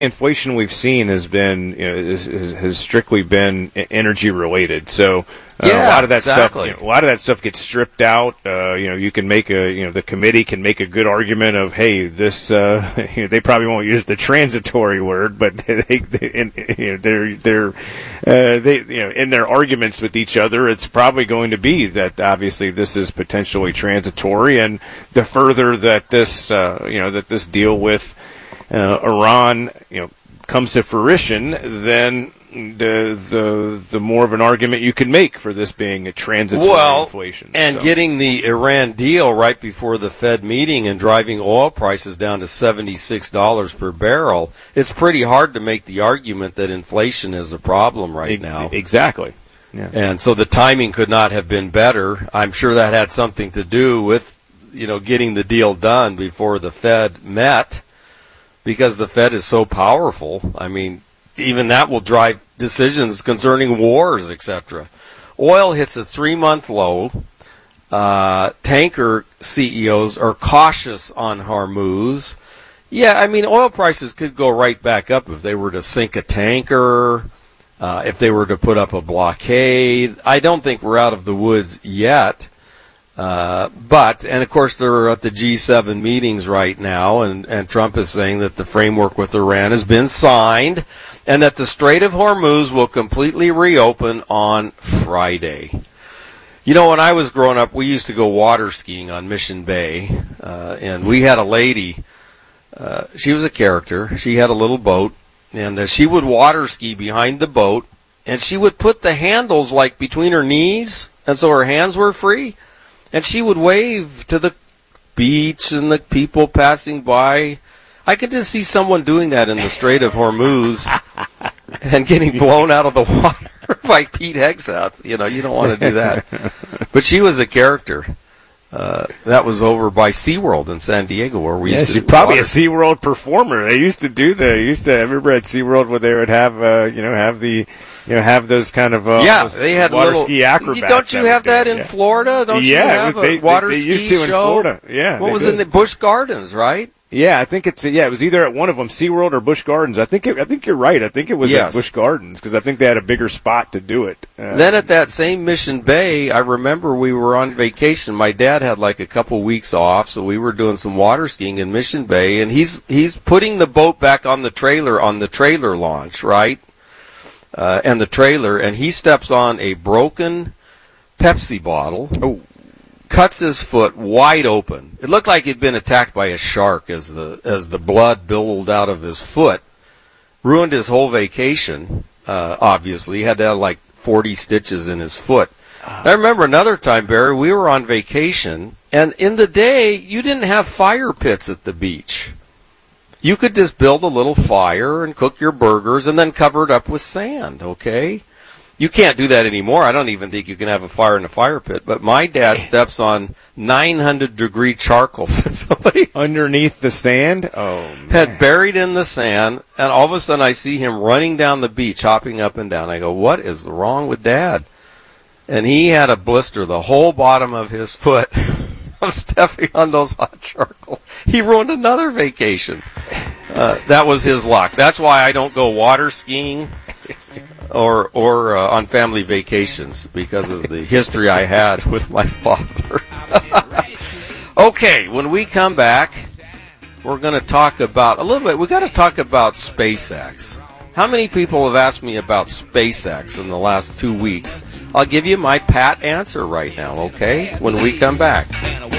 inflation we've seen has been has strictly been energy related. So a lot of that stuff, a lot of that stuff gets stripped out. You can make the committee can make a good argument of, hey, this they probably won't use the transitory word, but in their arguments with each other, it's probably going to be that obviously this is potentially transitory, and the further that this that this deal with Iran, comes to fruition, then the more of an argument you can make for this being a transitory inflation. And getting the Iran deal right before the Fed meeting and driving oil prices down to $76 per barrel, it's pretty hard to make the argument that inflation is a problem right now. Exactly. Yeah. And so the timing could not have been better. I'm sure that had something to do with, getting the deal done before the Fed met, because the Fed is so powerful. I mean, even that will drive decisions concerning wars, etc. Oil hits a 3-month low. Tanker CEOs are cautious on Hormuz. Yeah, I mean, oil prices could go right back up if they were to sink a tanker, if they were to put up a blockade. I don't think we're out of the woods yet. And of course they're at the G7 meetings right now, and Trump is saying that the framework with Iran has been signed, and that the Strait of Hormuz will completely reopen on Friday. When I was growing up, we used to go water skiing on Mission Bay, and we had a lady, she was a character, she had a little boat, and she would water ski behind the boat, and she would put the handles like between her knees, and so her hands were free. And she would wave to the beach and the people passing by. I could just see someone doing that in the Strait of Hormuz and getting blown out of the water by Pete Hegseth. You don't want to do that. But she was a character. That was over by SeaWorld in San Diego, where we used to. She's probably a SeaWorld performer. They used to do that. I remember at SeaWorld where they would have, have those kind of they had water ski acrobats. Don't you have that in Florida? Don't you have a water ski used to show? In Florida. Yeah, what was in the Busch Gardens, right? Yeah, I think it was either at one of them, SeaWorld or Busch Gardens. I think you're right. I think it was at Busch Gardens, because I think they had a bigger spot to do it. Then at that same Mission Bay, I remember we were on vacation. My dad had like a couple weeks off, so we were doing some water skiing in Mission Bay, and he's putting the boat back on the trailer launch, right? And the trailer, and he steps on a broken Pepsi bottle, cuts his foot wide open. It looked like he'd been attacked by a shark as the blood billowed out of his foot. Ruined his whole vacation, obviously. He had to have like 40 stitches in his foot. I remember another time, Barry, we were on vacation, and in the day, you didn't have fire pits at the beach. You could just build a little fire and cook your burgers and then cover it up with sand, okay? You can't do that anymore. I don't even think you can have a fire in a fire pit. But my dad steps on 900-degree charcoal. Somebody underneath the sand? Oh, man. Had buried in the sand, and all of a sudden I see him running down the beach, hopping up and down. I go, what is wrong with Dad? And he had a blister the whole bottom of his foot of stepping on those hot charcoal. He ruined another vacation. That was his luck. That's why I don't go water skiing or on family vacations, because of the history I had with my father. Okay, when we come back, we're going to talk about a little bit. We got to talk about SpaceX. How many people have asked me about SpaceX in the last 2 weeks? I'll give you my pat answer right now, okay? When we come back.